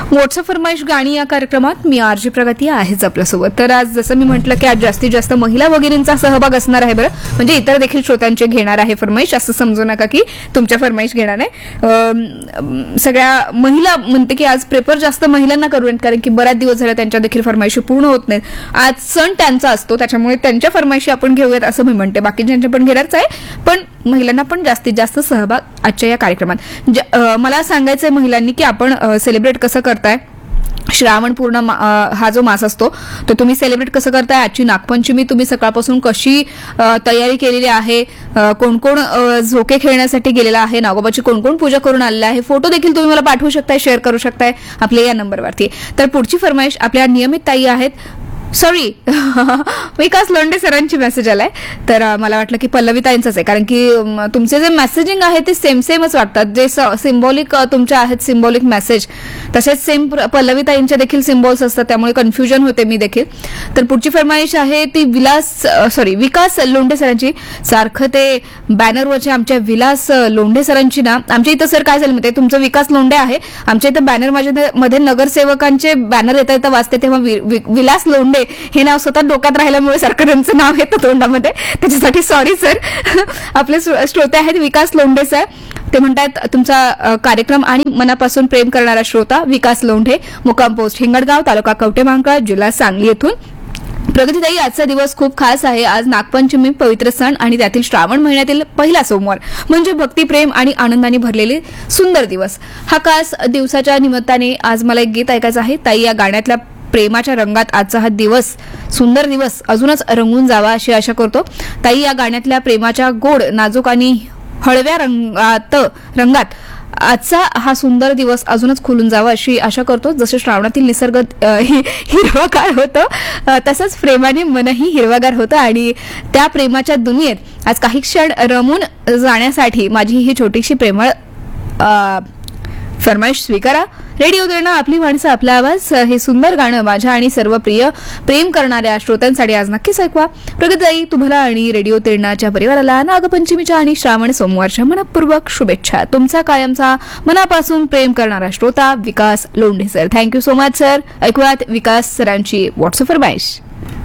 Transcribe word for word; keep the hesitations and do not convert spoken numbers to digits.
WhatsApp फरमाईश गाणी या कार्यक्रमात मी आरजी प्रगती आहेच आपल्यासोबत. तर आज जसं मी म्हटलं की आज जास्तीत जास्त महिला भगिनींचा सहभाग असणार आहे. बरं, म्हणजे इतर देखील श्रोत्यांचे घेणार आहे फरमाईश, असं समजू नका की तुमच्या फरमाईश घेणार नाही. सगळ्या महिला म्हणते की आज प्रेफर जास्त महिलांना करूयात, कारण की बऱ्याच दिवस झाले त्यांच्या देखील फरमाईशी पूर्ण होत नाहीत. आज सण त्यांचा असतो, त्याच्यामुळे त्यांच्या फरमाईशी आपण घेऊयात असं मी म्हणते. बाकीच्यांच्या पण घेणारच आहे, पण महिलांना पण जास्तीत जास्त सहभाग आजच्या या कार्यक्रमात. मला सांगायचंय महिलांनी की आपण सेलिब्रेट कसं करताय श्रावण पूर्ण हा जो मास असतो तो तुम्ही सेलिब्रेट कसं करताय. आजची नागपंचमी तुम्ही सकाळपासून कशी तयारी केलेली आहे, कोण कोण झोके खेळण्यासाठी गेलेला आहे, नागोबाची कोण कोण पूजा करून आलेला आहे, फोटो देखील तुम्ही मला पाठवू शकताय, शेअर करू शकताय आपल्या या नंबरवरती. तर पुढची फरमाईश आपल्या नियमित ताई आहेत, सॉरी विकास लोंढे सरांची मेसेज आलाय. तर मला वाटलं की पल्लवी ताईंचाच आहे, कारण की तुमचे जे मेसेजिंग आहे ते सेम सेमच वाटतात. जे सिम्बॉलिक तुमचे आहेत सिम्बॉलिक मेसेज तसेच सेम पल्लवी ताईंचे देखील सिम्बॉल्स असतात, त्यामुळे कन्फ्युजन होते मी देखील. तर पुढची फरमाईश आहे ती विलास सॉरी विकास लोंढे सरांची. सारखं ते बॅनरवरचे आमच्या विलास लोंढे सरांची ना, आमच्या इथं सर काय झालं माहिती, तुमचं विकास लोंढे आहे, आमच्या इथं बॅनर मध्ये नगरसेवकांचे बॅनर येता येता वाचते तेव्हा विलास लोंढे हे नाव स्वतः डोक्यात राहिल्यामुळे सारखं त्यांचं नाव येतं तोंडामध्ये, त्याच्यासाठी सॉरी सर. आपले श्रोते आहेत विकास लोंढे सर, ते म्हणतात तुमचा कार्यक्रम आणि मनापासून प्रेम करणारा श्रोता विकास लोंढे, मुक्काम पोस्ट हिंगणगाव, तालुका कवठेमहांकाळ, जिल्हा सांगली येथून. प्रगतीताई, आजचा दिवस खूप खास आहे. आज नागपंचमी पवित्र सण आणि त्यातील श्रावण महिन्यातील पहिला सोमवार म्हणजे भक्ती, प्रेम आणि आनंदाने भरलेले सुंदर दिवस. हा खास दिवसाच्या निमित्ताने आज मला एक गीत ऐकायचं आहे. ताई, या गाण्यातल्या प्रेमाच्या रंगात आजचा हा दिवस सुंदर दिवस अजूनच रंगून जावा अशी आशा करतो. ताई, या गाण्यातल्या प्रेमाच्या गोड नाजूक आणि हळव्या रंगात रंगात आजचा हा सुंदर दिवस अजूनच खुलून जावा अशी आशा करतो. जसं श्रावणातील निसर्ग हिरवागार होतं तसंच प्रेमाने मनही हिरवागार होतं आणि त्या प्रेमाच्या दुनियेत आज काही क्षण रमून जाण्यासाठी माझी ही छोटीशी प्रेमळ फरमाईश स्वीकारा. रेडिओ देणं आपली माणसं आपला आवाज हे सुंदर गाणं माझ्या आणि सर्व प्रिय प्रेम करणाऱ्या श्रोत्यांसाठी आज नक्कीच ऐकवा. प्रगतीताई, तुम्हाला आणि रेडिओ तेरणाच्या परिवाराला नागपंचमीच्या आणि श्रावण सोमवारच्या मनपूर्वक शुभेच्छा. तुमचा कायमचा मनापासून प्रेम करणारा श्रोता विकास Londhe sir. Thank you so much sir. ऐकूयात विकास सरांची व्हॉट्सअप फरमाईश.